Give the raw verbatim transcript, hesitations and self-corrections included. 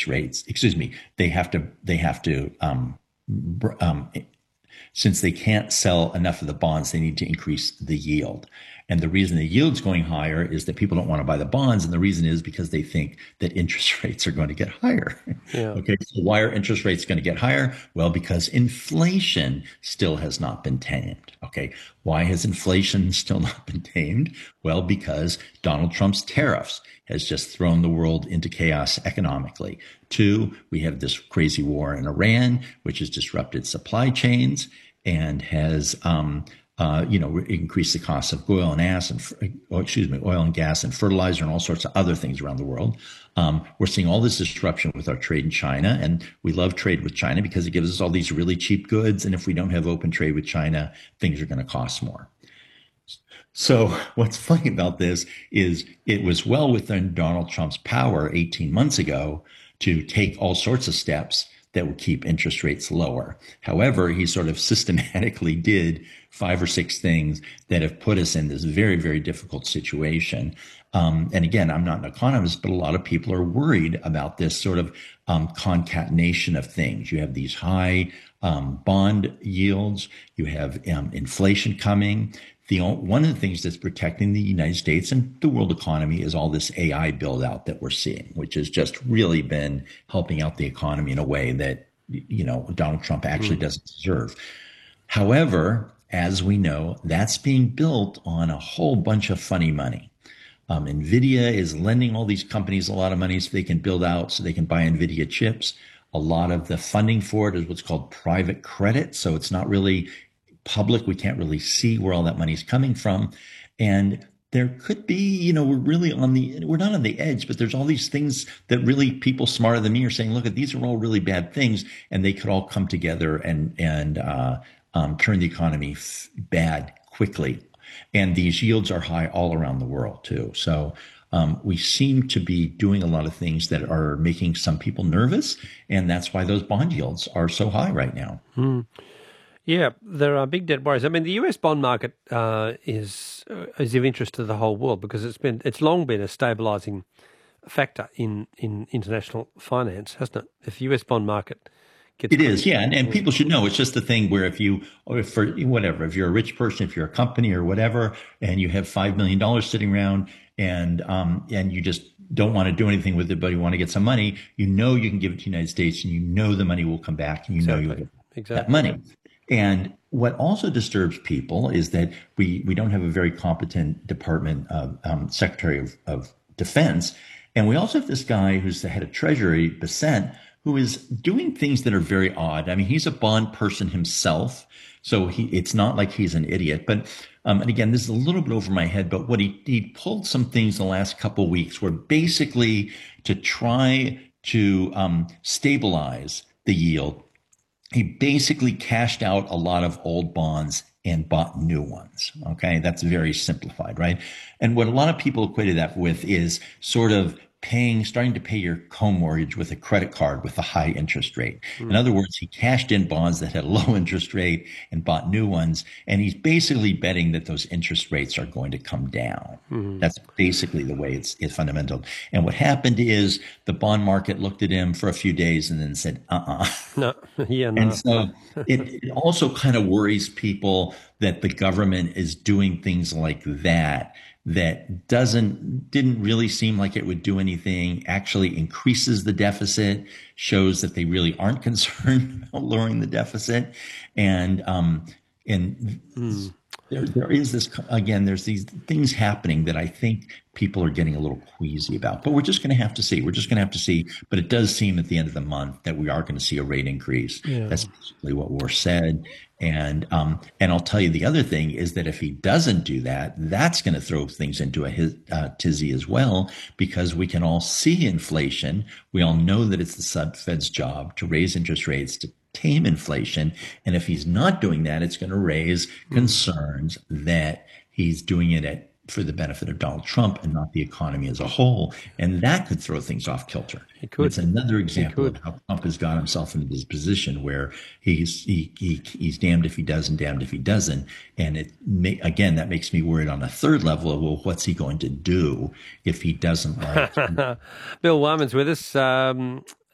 interest rates. Excuse me. They have to, they have to, um, um, since they can't sell enough of the bonds, they need to increase the yield. And the reason the yield's going higher is that people don't want to buy the bonds. And the reason is because they think that interest rates are going to get higher. Yeah. Okay. So why are interest rates going to get higher? Well, because inflation still has not been tamed. Okay. Why has inflation still not been tamed? Well, because Donald Trump's tariffs has just thrown the world into chaos economically. Two, we have this crazy war in Iran, which has disrupted supply chains and has, um, uh, you know, increased the cost of oil and gas and, oh, excuse me, oil and gas and fertilizer and all sorts of other things around the world. Um, we're seeing all this disruption with our trade in China, and we love trade with China because it gives us all these really cheap goods. And if we don't have open trade with China, things are going to cost more. So what's funny about this is it was well within Donald Trump's power eighteen months ago to take all sorts of steps that would keep interest rates lower. However, he sort of systematically did five or six things that have put us in this very, very difficult situation. Um, and again, I'm not an economist, but a lot of people are worried about this sort of um, concatenation of things. You have these high um, bond yields, you have um, inflation coming. The, one of the things that's protecting the United States and the world economy is all this A I build out that we're seeing, which has just really been helping out the economy in a way that, you know, Donald Trump actually mm. doesn't deserve. However, as we know, that's being built on a whole bunch of funny money. Um, NVIDIA is lending all these companies a lot of money so they can build out, so they can buy NVIDIA chips. A lot of the funding for it is what's called private credit. So it's not really public. We can't really see where all that money is coming from. And there could be, you know, we're really on the, we're not on the edge, but there's all these things that really people smarter than me are saying, look, these are all really bad things, and they could all come together and, and, uh, um, turn the economy f- bad quickly. And these yields are high all around the world too. So, um, we seem to be doing a lot of things that are making some people nervous. And that's why those bond yields are so high right now. Hmm. Yeah, there are big debt worries. I mean, the U S bond market uh, is uh, is of interest to the whole world because it's been it's long been a stabilising factor in, in international finance, hasn't it? If the U S bond market gets it is, yeah, and, and people should know it's just the thing where if you, or if for whatever, if you're a rich person, if you're a company or whatever, and you have five million dollars sitting around, and um and you just don't want to do anything with it, but you want to get some money, you know you can give it to the United States, and you know the money will come back, and you exactly. know you'll get exactly. that money. And what also disturbs people is that we, we don't have a very competent Department of um, Secretary of, of Defense. And we also have this guy who's the head of Treasury, Bessent, who is doing things that are very odd. I mean, he's a bond person himself, so he it's not like he's an idiot. But um, and again, this is a little bit over my head, but what he, he pulled some things the last couple of weeks were basically to try to um, stabilize the yield. He basically cashed out a lot of old bonds and bought new ones. Okay. That's very simplified, right? And what a lot of people equated that with is sort of paying, starting to pay your co-mortgage with a credit card with a high interest rate. Mm. In other words, he cashed in bonds that had a low interest rate and bought new ones. And he's basically betting that those interest rates are going to come down. Mm. That's basically the way it's, it's fundamental. And what happened is the bond market looked at him for a few days and then said, uh-uh. No, yeah, no. And so it, it also kind of worries people that the government is doing things like that that doesn't, didn't really seem like it would do anything, actually increases the deficit, shows that they really aren't concerned about lowering the deficit. And, um, and mm. there, there is this, again, there's these things happening that I think people are getting a little queasy about, but we're just going to have to see. We're just going to have to see. But it does seem at the end of the month that we are going to see a rate increase. Yeah. That's basically what we're said. And um, and I'll tell you the other thing is that if he doesn't do that, that's going to throw things into a his, uh, tizzy as well, because we can all see inflation. We all know that it's the sub Fed's job to raise interest rates to tame inflation. And if he's not doing that, it's going to raise concerns that he's doing it at for the benefit of Donald Trump and not the economy as a whole. And that could throw things off kilter. It could. It's another example of how Trump has got himself into this position where he's he, he he's damned if he does and damned if he doesn't. And it may, again, that makes me worried on a third level of, well, what's he going to do if he doesn't like Bill Wyman's with us. Um,